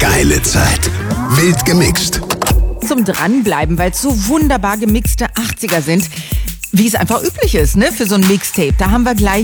Geile Zeit. Wild gemixt. Zum Dranbleiben, weil es so wunderbar gemixte 80er sind, wie es einfach üblich ist, ne, für so ein Mixtape. Da haben wir gleich